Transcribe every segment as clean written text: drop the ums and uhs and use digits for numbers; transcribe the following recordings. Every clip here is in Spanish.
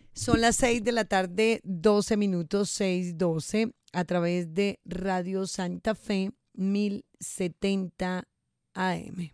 Son las 6 de la tarde, 12 minutos, 6:12, a través de Radio Santa Fe 1070 AM.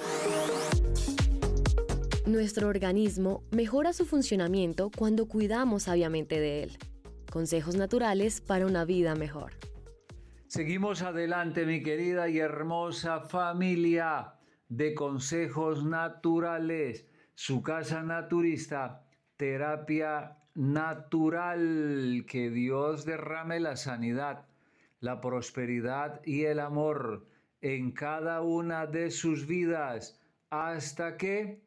Nuestro organismo mejora su funcionamiento cuando cuidamos sabiamente de él. Consejos naturales para una vida mejor. Seguimos adelante, mi querida y hermosa familia de Consejos Naturales, su casa naturista, terapia natural. Que Dios derrame la sanidad, la prosperidad y el amor en cada una de sus vidas hasta que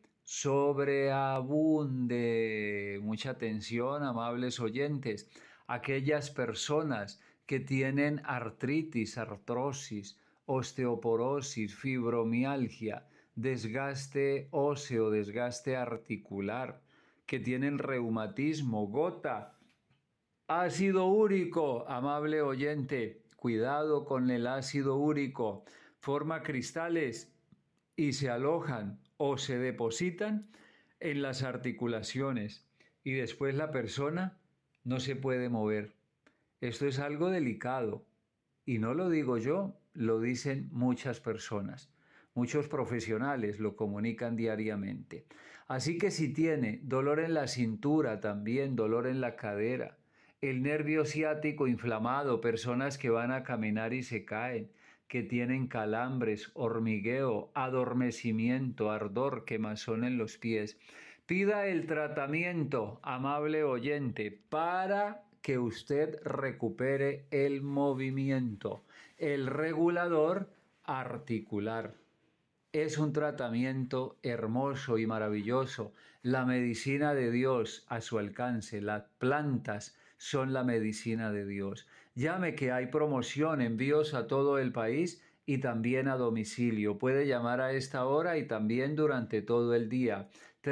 sobreabunde. Mucha atención, amables oyentes. Aquellas personas que tienen artritis, artrosis, osteoporosis, fibromialgia, desgaste óseo, desgaste articular, que tienen reumatismo, gota, ácido úrico, amable oyente, cuidado con el ácido úrico, forma cristales y se alojan o se depositan en las articulaciones y después la persona no se puede mover. Esto es algo delicado y no lo digo yo, lo dicen muchas personas. Muchos profesionales lo comunican diariamente. Así que si tiene dolor en la cintura, también dolor en la cadera, el nervio ciático inflamado, personas que van a caminar y se caen, que tienen calambres, hormigueo, adormecimiento, ardor, quemazón en los pies, pida el tratamiento, amable oyente, para que usted recupere el movimiento, el regulador articular. Es un tratamiento hermoso y maravilloso. La medicina de Dios a su alcance. Las plantas son la medicina de Dios. Llame, que hay promoción, envíos a todo el país y también a domicilio. Puede llamar a esta hora y también durante todo el día.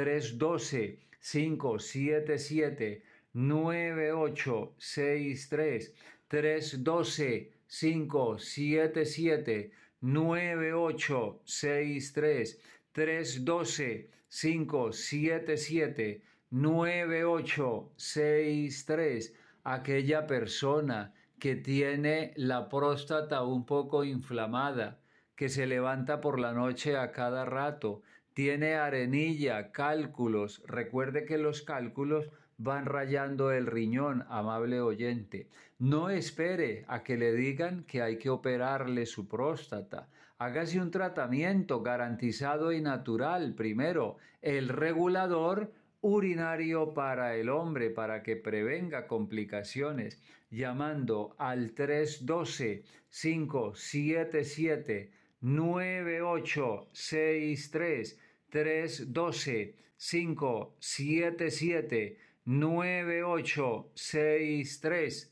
312-577-9863. 312-577-9863. 312-577-9863. Aquella persona que tiene la próstata un poco inflamada, que se levanta por la noche a cada rato, tiene arenilla, cálculos. Recuerde que los cálculos van rayando el riñón, amable oyente. No espere a que le digan que hay que operarle su próstata. Hágase un tratamiento garantizado y natural. Primero, el regulador urinario para el hombre, para que prevenga complicaciones, llamando al 312-577-9863. 312-577-9863.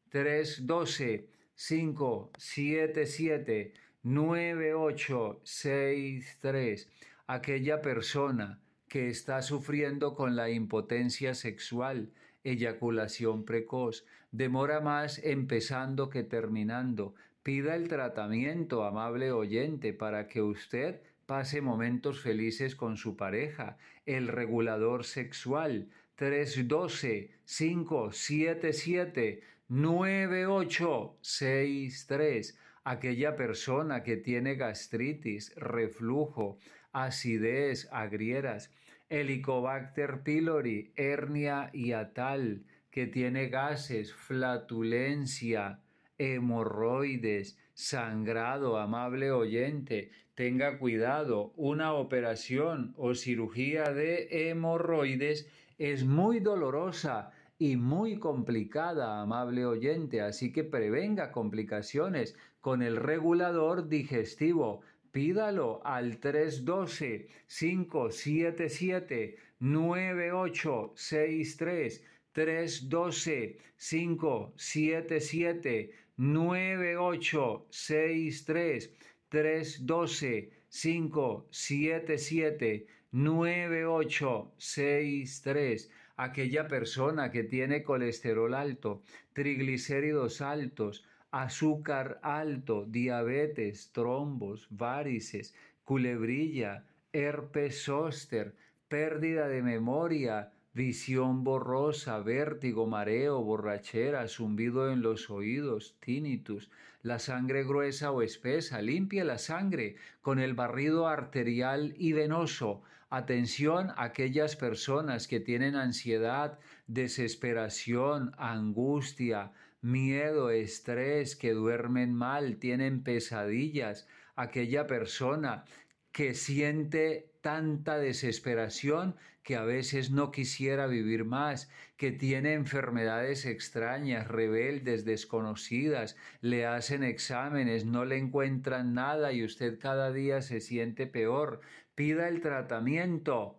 312-577-9863. Aquella persona que está sufriendo con la impotencia sexual, eyaculación precoz, demora más empezando que terminando. Pida el tratamiento, amable oyente, para que usted pase momentos felices con su pareja. El regulador sexual. 312-577-9863. Aquella persona que tiene gastritis, reflujo, acidez, agrieras, Helicobacter pylori, hernia hiatal, que tiene gases, flatulencia, hemorroides, sangrado, amable oyente, tenga cuidado. Una operación o cirugía de hemorroides es muy dolorosa y muy complicada, amable oyente, así que prevenga complicaciones con el regulador digestivo. Pídalo al 312-577-9863. 312-577-9863. 312-577-9863. Aquella persona que tiene colesterol alto, triglicéridos altos, azúcar alto, diabetes, trombos, varices, culebrilla, herpes zóster, pérdida de memoria, visión borrosa, vértigo, mareo, borrachera, zumbido en los oídos, tinnitus, la sangre gruesa o espesa. Limpie la sangre con el barrido arterial y venoso. Atención a aquellas personas que tienen ansiedad, desesperación, angustia, miedo, estrés, que duermen mal, tienen pesadillas. Aquella persona que siente tanta desesperación que a veces no quisiera vivir más, que tiene enfermedades extrañas, rebeldes, desconocidas, le hacen exámenes, no le encuentran nada y usted cada día se siente peor. Pida el tratamiento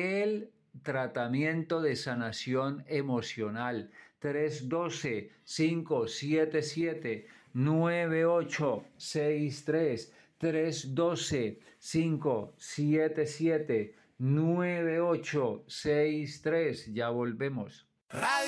de sanación emocional. 312-577-9863. 312-577-9863. Ya volvemos.